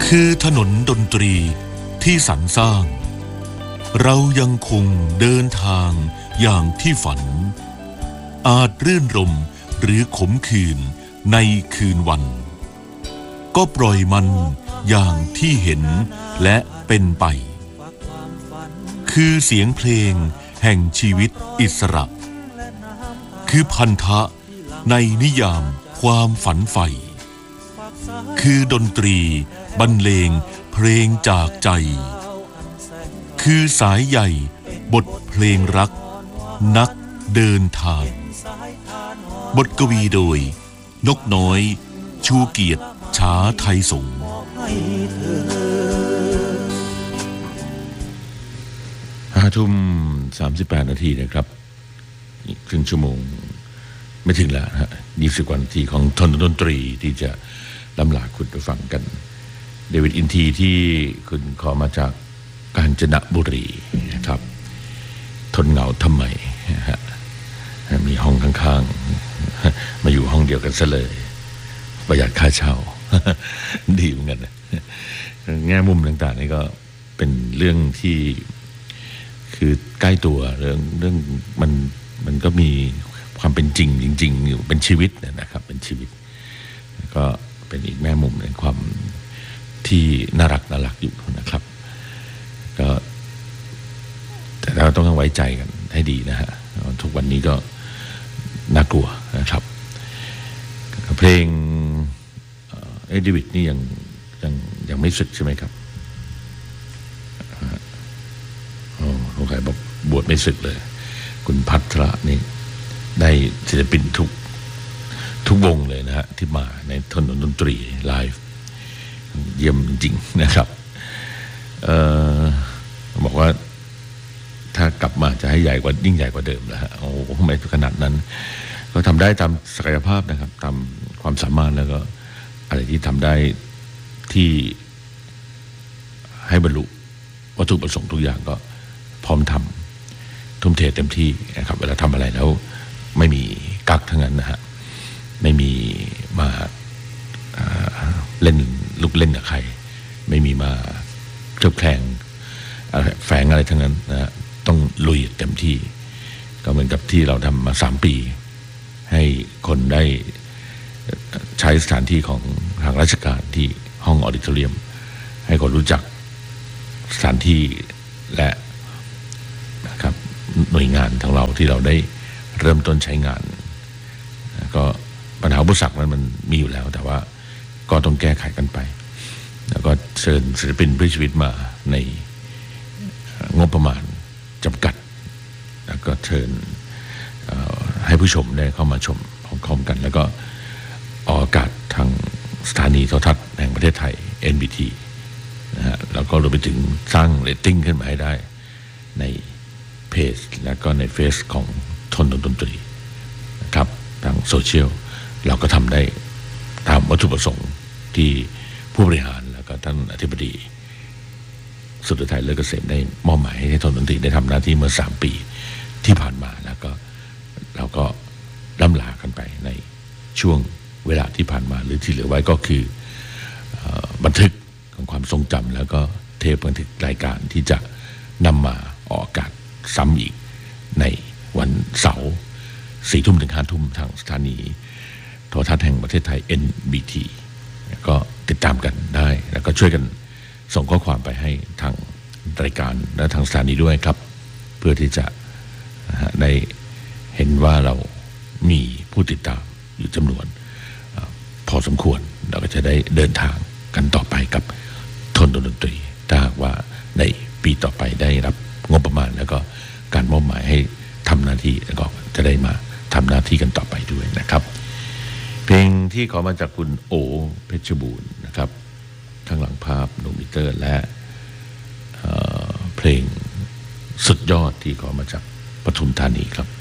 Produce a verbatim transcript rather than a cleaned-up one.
คือถนนดนตรีที่สรรสร้างเรายังคงเดินทางอย่างที่ฝันอาจรื่นรมหรือขมขื่นในคืนวันก็ปล่อยมันอย่างที่เห็นและเป็นไปคือเสียงเพลงแห่งชีวิตอิสระคือพันธะในนิยามความฝันใฝ่คือดนตรีบรรเลงเพลงจากใจคือสายใหญ่บทเพลงรักนักเดินทางบทกวีโดยนกน้อยชูเกียรติฉาไทยสงฆ์ห้าทุ่มสามสิบแปดนาทีนะครับอีกครึ่งชั่วโมงไม่ถึงแล้วฮะยี่สิบกว่านาทีของทนดนตรีที่จะล้ำลาคุณไปฟังกันเดวิดอินทีที่คุณขอมาจากกาญจนบุรีนะครับทนเหงาทำไมฮะมีห้องข้างๆมาอยู่ห้องเดียวกันซะเลยประหยัดค่าเช่าดีเหมือนกันนะแง่มุมต่างๆนี่ก็เป็นเรื่องที่คือใกล้ตัวเรื่องเรื่องมันมันก็มีความเป็นจริงจริงๆอยู่เป็นชีวิตนะครับเป็นชีวิตก็เป็นอีกแง่มุมในความที่น่ารักน่ารักอยู่นะครับก็แต่เราต้องไว้ใจกันให้ดีนะฮะทุกวันนี้ก็น่ากลัวนะครับเพลงเอ็ดวิดนี่ยังยังยังไม่สึกใช่ไหมครับโอ้สงสัยบอกบวชไม่สึกเลยคุณพัทระนี่ได้ศิลปินทุกทุกวงเลยนะฮะที่มาในถนนดนตรีไลฟ์เยี่ยมจริงนะครับเอ่อบอกว่าถ้ากลับมาจะให้ใหญ่กว่ายิ่งใหญ่กว่าเดิมแล้วฮะโอ้ไม่ขนาดนั้นก็ทำได้ตามศักยภาพนะครับตามความสามารถแล้วก็อะไรที่ทำได้ที่ให้บรรลุวัตถุประสงค์ทุกอย่างก็พร้อมทำทุ่มเทเต็มที่นะครับเวลาทำอะไรแล้วไม่มีกักทั้งนั้นนะฮะไม่มีมาเล่นลูกเล่นกับใครไม่มีมาเคลือบแคลงแฝงอะไรทั้งนั้นนะต้องลุยเต็มที่ก็เหมือนกับที่เราทำมาสามปีให้คนได้ใช้สถานที่ของทางราชการที่ห้องออดิโทเรียมให้คนรู้จักสถานที่และนะครับหน่วยงานของเราที่เราได้เริ่มต้นใช้งานก็ปัญหาอุปสรรคนั้นมันมีอยู่แล้วแต่ว่าก็ต้องแก้ไขกันไปแล้วก็เชิญศิลปินเพื่อชีวิตมาในงบประมาณจำกัดแล้วก็เชิญให้ผู้ชมได้เข้ามาชมพร้อมๆกันแล้วก็ออกอากาศทางสถานีโทรทัศน์แห่งประเทศไทย เอ็น บี ที นะฮะแล้วก็รวมไปถึงสร้างเรตติ้งขึ้นมาให้ได้ในเพจและก็ในเฟซของทนดนตรีนะครับทางโซเชียลเราก็ทำได้ตามวัตถุประสงค์ที่ผู้บริหารแล้วก็ท่านอธิบดีสุดท้ายเลิศเกษมได้มอบหมายให้ทนดนตรีได้ทำหน้าที่เมื่อสามปีที่ผ่านมาแล้วก็เราก็ล่ำลากันไปในช่วงเวลาที่ผ่านมาหรือที่เหลือไว้ก็คือบันทึกของความทรงจำแล้วก็เทปบันทึกรายการที่จะนำมาออกอากาศซ้ำอีกในวันเสาร์สี่ทุ่มถึงห้าทุ่มทางสถานีโทรทัศน์แห่งประเทศไทย เอ็น บี ที ก็ติดตามกันได้แล้วก็ช่วยกันส่งข้อความไปให้ทางรายการและทางสถานีด้วยครับเพื่อที่จะได้เห็นว่าเรามีผู้ติดตามอยู่จำนวนพอสมควรเราก็จะได้เดินทางกันต่อไปกับทนดนตรีถ้าว่าในปีต่อไปได้รับงบประมาณแล้วก็การมอบหมายให้ทำหน้าที่แล้วก็จะได้มาทำหน้าที่กันต่อไปด้วยนะครับเพลงที่ขอมาจากคุณโอเพชรบูรณ์นะครับข้างหลังภาพโนมิเตอร์และเพลงสุดยอดที่ขอมาจากปทุมธานีครับ